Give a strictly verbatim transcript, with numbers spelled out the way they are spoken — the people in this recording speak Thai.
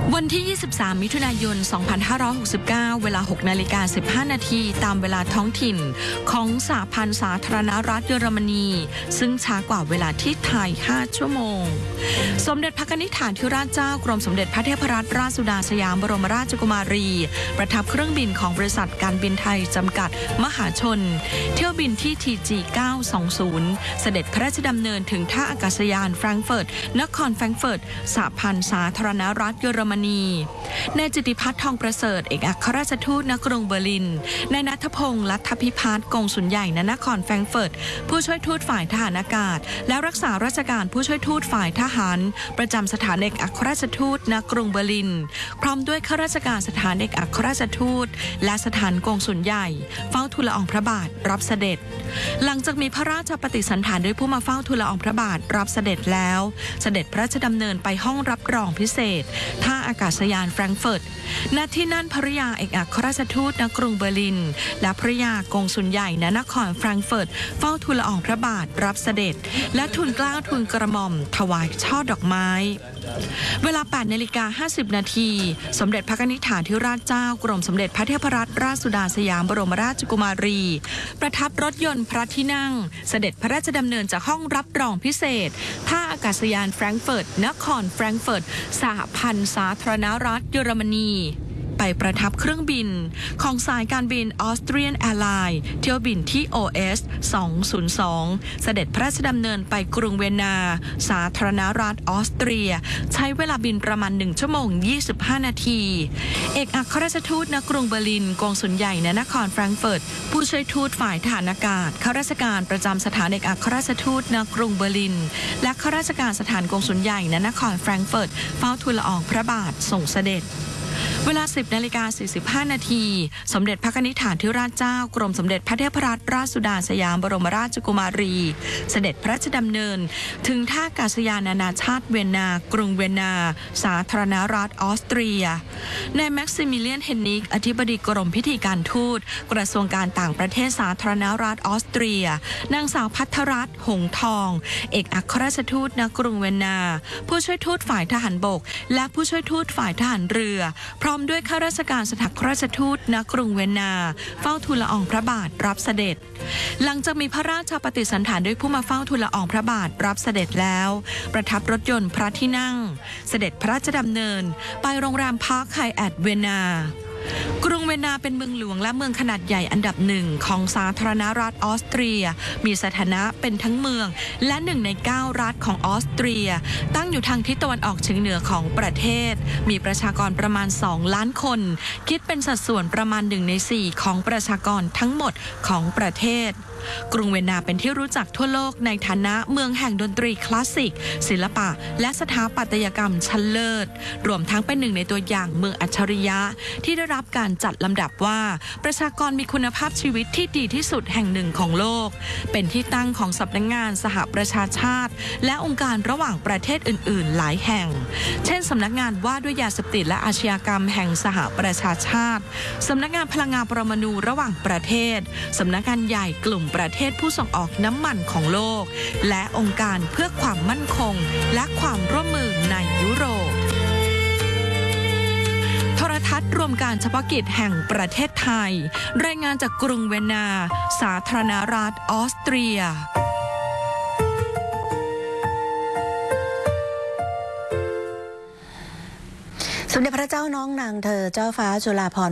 วันที่ ยี่สิบสาม มิถุนายน สองพันห้าร้อยหกสิบเก้า เวลา หกนาฬิกาสิบห้า นาทีตามเวลาท้องถิ่นของสหพันธ์สาธารณรัฐเยอรมนีซึ่งช้ากว่าเวลาที่ไทย ห้า ชั่วโมงสมเด็จพระนิธิฐานธิราชเจ้ากรมสมเด็จพระเทพรัตนราชสุดาสยามบรมราชกุมารีประทับเครื่องบินของบริษัทการบินไทยจำกัดมหาชนเที่ยวบินที่ ที จี เก้าสองศูนย์ เสด็จพระราชดำเนินถึงท่าอากาศยานแฟรงก์เฟิร์ตนครแฟรงก์เฟิร์ตสหพันธ์สาธารณรัฐเยอรมนีนายจิตติพัฒน์ทองประเสริฐเอกอัครราชทูตณกรุงเบอร์ลินนายณัฐพงษ์ ลัทธพิพัฒน์กงสุลใหญ่ณนครแฟรงก์เฟิร์ตผู้ช่วยทูตฝ่ายทหารอากาศและรักษาราชการผู้ช่วยทูตฝ่ายทหารประจำสถานเอกอัครราชทูตณกรุงเบอร์ลินพร้อมด้วยข้าราชการสถานเอกอัครราชทูตและสถานกงสุลใหญ่เฝ้าทูลละอองพระบาทรับเสด็จหลังจากมีพระราชปฏิสันถานด้วยผู้มาเฝ้าทูลละอองพระบาทรับเสด็จแล้วเสด็จพระราชดำเนินไปห้องรับรองพิเศษท่าอากาศยานแฟรงก์เฟิร์ตณที่นั่นภริยาเอกอัครราชทูตณกรุงเบอร์ลินและภริยากงสุลใหญ่ณนครแฟรงก์เฟิร์ตเฝ้าทูลละอองพระบาทรับเสด็จและทูลเกล้าทูลกระหม่อมถวายช่อดอกไม้เวลา แปดนาฬิกาห้าสิบ นาทีสมเด็จพระนิธิฐานธิราชเจ้ากรมสมเด็จพระเทพรัตนราชสุดาสยามบรมราชกุมารีประทับรถยนต์พระที่นั่งเสด็จพระราชดำเนินจากห้องรับรองพิเศษท่าอากาศยานแฟรงก์เฟิร์ตนครแฟรงก์เฟิร์ตสหพันธ์สาธารณรัฐเยอรมนีไปประทับเครื่องบินของสายการบินออสเตรียนแอร์ไลน์เที่ยวบินที่ โอ เอส สองศูนย์สอง เสด็จพระราชดำเนินไปกรุงเวียนนาสาธารณรัฐออสเตรียใช้เวลาบินประมาณหนึ่งชั่วโมงยี่สิบห้านาทีเอกอัครราชทูตณกรุงเบอร์ลินกงสุลใหญ่ณนครแฟรงก์เฟิร์ตผู้ช่วยทูตฝ่ายทหารอากาศข้าราชการประจำสถานเอกอัครราชทูตณกรุงเบอร์ลินและข้าราชการสถานกงสุลใหญ่ณนครแฟรงก์เฟิร์ตเฝ้าทูลละอองพระบาทส่งเสด็จเวลา สิบนาฬิกาสี่สิบห้า นาทีสมเด็จพระนิธิฐานธิราชเจ้ากรมสมเด็จพระเทพรัตนราชสุดาสยามบรมราชกุมารีเสด็จพระราชดำเนินถึงท่าอากาศยานนานาชาติเวียนนากรุงเวียนนาสาธารณรัฐออสเตรียนายแม็กซิมิเลียนเฮนนิกอธิบดีกรมพิธีการทูตกระทรวงการต่างประเทศสาธารณรัฐออสเตรียนางสาวภัทรรัตน์หงส์ทองเอกอัครราชทูตณกรุงเวียนนาผู้ช่วยทูตฝ่ายทหารบกและผู้ช่วยทูตฝ่ายทหารเรือพร้อมด้วยข้าราชการสถานราชทูตณกรุงเวียนนาเฝ้าทูลละอองพระบาทรับเสด็จหลังจากมีพระราชปฏิสันถานด้วยผู้มาเฝ้าทูลละอองพระบาทรับเสด็จแล้วประทับรถยนต์พระที่นั่งเสด็จพระราชดำเนินไปโรงแรมพาร์คไฮแอทเวียนนากรุงเวียนนาเป็นเมืองหลวงและเมืองขนาดใหญ่อันดับหนึ่งของสาธารณรัฐออสเตรียมีสถานะเป็นทั้งเมืองและหนึ่งในเก้ารัฐของออสเตรียตั้งอยู่ทางทิศตะวันออกเฉียงเหนือของประเทศมีประชากรประมาณสองล้านคนคิดเป็นสัดส่วนประมาณหนึ่งในสี่ของประชากรทั้งหมดของประเทศกรุงเวียนนาเป็นที่รู้จักทั่วโลกในฐานะเมืองแห่งดนตรีคลาสสิกศิลปะและสถาปัตยกรรมชั้นเลิศรวมทั้งเป็นหนึ่งในตัวอย่างเมืองอัจฉริยะที่ได้รับการจัดลำดับว่าประชากรมีคุณภาพชีวิตที่ดีที่สุดแห่งหนึ่งของโลกเป็นที่ตั้งของสำนักงานสหประชาชาติและองค์การระหว่างประเทศอื่นๆหลายแห่งเช่นสำนักงานว่าด้วยยาเสพติดและอาชญากรรมแห่งสหประชาชาติสำนักงานพลังงานปรมาณูระหว่างประเทศสำนักงานใหญ่กลุ่มประเทศผู้ส่งออกน้ำมันของโลกและองค์การเพื่อความมั่นคงและความร่วมมือในยุโรปโทรทัศน์รวมการเฉพาะกิจแห่งประเทศไทยรายงานจากกรุงเวียนนาสาธารณรัฐออสเตรียสมเด็จพระเจ้าน้องนางเธอเจ้าฟ้าจุฬาภรณ์